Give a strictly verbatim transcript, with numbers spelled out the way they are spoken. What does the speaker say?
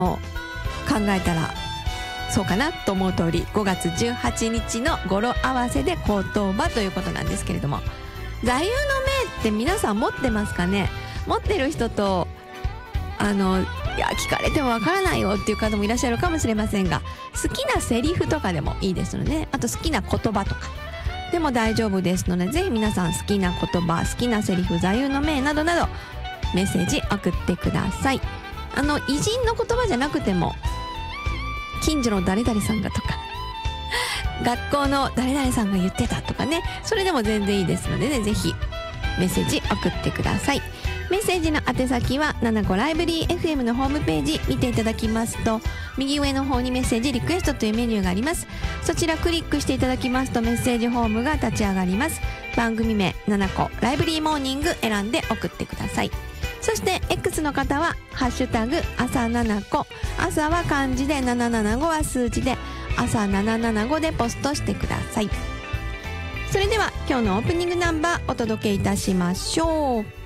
考えたらそうかなと思う通りごがつじゅうはちにちの語呂合わせで言葉ということなんですけれども、座右の銘って皆さん持ってますかね。持ってる人とあのいや聞かれてもわからないよっていう方もいらっしゃるかもしれませんが、好きなセリフとかでもいいですので、あと好きな言葉とかでも大丈夫ですので、ぜひ皆さん好きな言葉、好きなセリフ、座右の銘などなどメッセージ送ってください。あの偉人の言葉じゃなくても、近所の誰々さんがとか学校の誰々さんが言ってたとかね、それでも全然いいですのでね、ぜひメッセージ送ってください。メッセージの宛先はななこライブリー エフエム のホームページ見ていただきますと、右上の方にメッセージリクエストというメニューがあります。そちらクリックしていただきますとメッセージフォームが立ち上がります。番組名ななこライブリーモーニング選んで送ってください。そして X の方はハッシュタグ朝ななこ、朝は漢字でななななごは数字で朝ななななごでポストしてください。それでは今日のオープニングナンバーお届けいたしましょう。